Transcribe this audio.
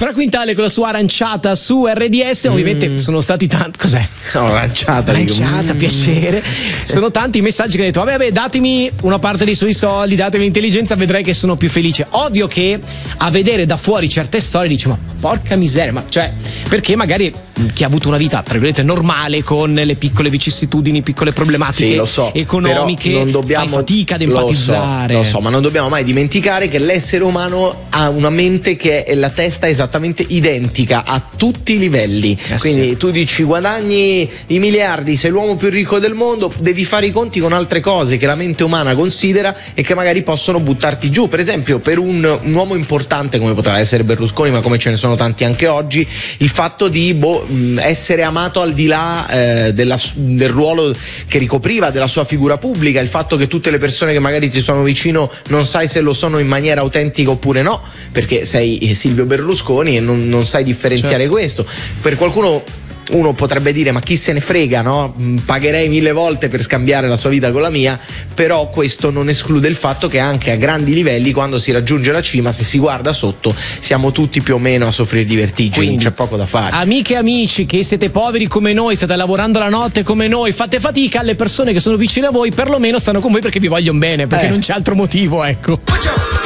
Fra Quintale con la sua aranciata su RDS, ovviamente sono stati tanti. Cos'è? No, aranciata, piacere. Sono tanti i messaggi che ha detto: vabbè, datemi una parte dei suoi soldi, datemi intelligenza, vedrai che sono più felice. Ovvio che a vedere da fuori certe storie dici: ma porca miseria, ma cioè, perché magari chi ha avuto una vita tra virgolette normale con le piccole vicissitudini, piccole problematiche, sì, lo so, economiche, non dobbiamo, fai fatica ad empatizzare. Lo so, ma non dobbiamo mai dimenticare che l'essere umano ha una mente che è la testa esattamente identica a tutti i livelli. Quindi sì, tu dici guadagni i miliardi, sei l'uomo più ricco del mondo, devi fare i conti con altre cose che la mente umana considera e che magari possono buttarti giù. Per esempio, per un uomo importante come poteva essere Berlusconi, ma come ce ne sono tanti anche oggi, il fatto di essere amato al di là del ruolo che ricopriva, della sua figura pubblica, il fatto che tutte le persone che magari ti sono vicino non sai se lo sono in maniera autentica oppure no, perché sei Silvio Berlusconi e non sai differenziare questo. Per qualcuno uno potrebbe dire: ma chi se ne frega, no? Pagherei 1000 volte per scambiare la sua vita con la mia. Però questo non esclude il fatto che anche a grandi livelli, quando si raggiunge la cima, se si guarda sotto, siamo tutti più o meno a soffrire di vertigini. Quindi c'è poco da fare. Amiche e amici che siete poveri come noi, state lavorando la notte come noi, fate fatica, le persone che sono vicine a voi perlomeno stanno con voi perché vi vogliono bene, perché non c'è altro motivo, ecco.